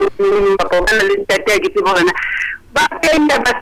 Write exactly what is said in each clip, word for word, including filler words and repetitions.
ba ba le tete ke bona ba tenda ba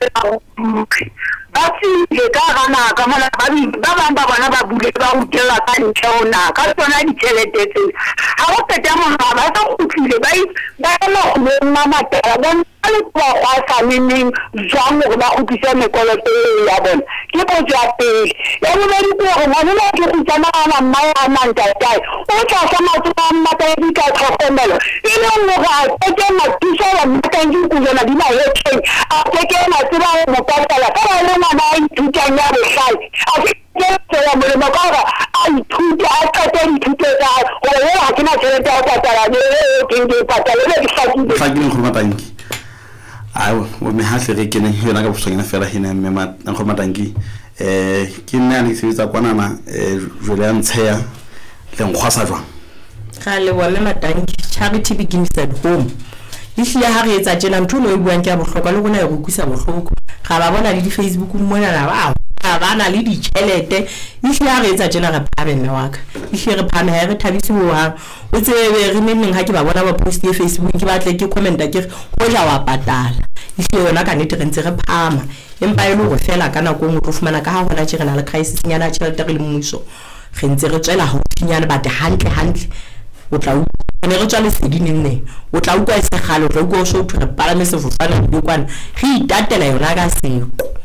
ba se ka gana ka mona ba ba ba ba bona ba bule ba go tela ka ntšona ka tsona di tšhelete tse ha go peta mona ba sa go tlile ba ba lo mo mama tela ba le kwa kwa sa meneng jang go ba go tsaya mekoloto ya bona ke go ja pele ya mo le go go mo le ke go tsama na mma ya manta tai o tla sa matsa mata di ka tlhokomelo e le mo ga ke ma tisa wa mata di go jona di ma hetse a ke ke ma tsaba mo patala ka ba le mama a ithutanya bohlai a ke ke tsela mo le makara a ithuta a tsata dithuto tsa o le ha ke na tšhelete ya patala le ke ke patala le ke sakile sakile go matanki ayo o me hahle re ke ne yona ka bosonyana fela hina me ma go matanki eh ke nna le sebetsa kwanana eh jole ya ntsheya le nkgwasa jwang ga le bona matanki charity begins at home ihle ha re etsa tjena ntho no e buang ke a bohlokwa le bona e go kusa bohloko ga ba bona le di Facebook mona na ba ga bana le di tšhelete ihle ha re etsa tjena re phame mme wa ka ihle re phame ha re thabise ho ha o tsebe re neng ha ke ba bona ba post e Facebook ke batle ke commenta ke go ja wa patala ihle yona ka nete re ntse re phama empa e le go fela kana go mo fumana ka ha hona tjena na le crisis nyana tšhelete re le mmuso re ntse re tswela ho nyana ba te hantle hantle o tla ne re tswa le sedineng ne o tla utlwa se galo re go so re palame sefofana di kwana re itatela yona ka seko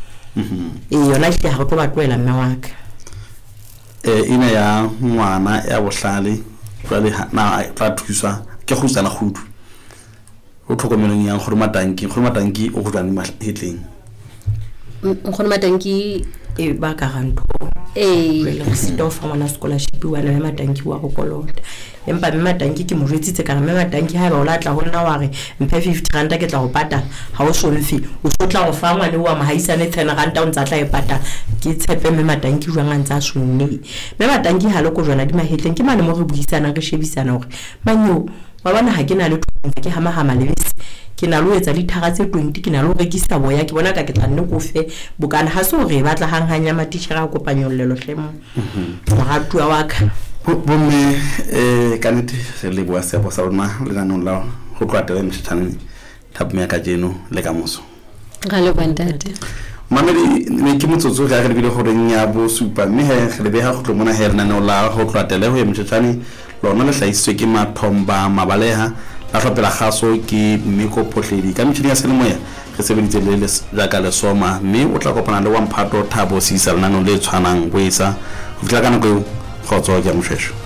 e yona ke ha go ba tloela mme wa ka eh ina ya ngwana ya bohlale jwale na tla thuswa ke go tsana khudu o tlhokomelong ya gore matanki gore matanki o go tsana mahetleng gore matanki e ba ka ganto eh le sito fa mona scholarship wa le matanki wa go kolota empa mme matanki ke mo jwetsitse kana mme matanki ha ba o latla go nna wa re mphe fifty rand ke tla go patala ha o so nfi o so tla go fa ngwane wa mahaisane ten rand o ntsa tla e patala ke tshepe mme matanki jwa ngantsa sonne mme matanki ha le go jwana di mahetleng ke mane mo re buisana re shebisana gore manyo ba bana ha ke na le thuntse ke hama hama le bese ke na lo etsa dithara tse twenty ke na lo rekisa boya ke bona ka ke tla nne go fe bokana ha so re batla hang hanya matishara a kopanyollelo hlemo moratu wa ka bomme eh kanete se le bua se bosa rona le nanong la go tlwatela mtshane thapme ya ka jeno le ka moso ga le bantate mamedi me ke motsotso ga re bile gore nya bo supa mme he re be ha go tlomona he re nanong la go tlwatela go mtshane lona le hlaisitswe ke mathomba mabaleha la tlhopela gaso ke mmeko potledi ka mtshini ya selemoya re sebeditse le le jaka le soma mme o tla kopana le wa mphato thabo sisa nanong le tshwanang go isa go fitla kana go go tswa ke a moshweshwe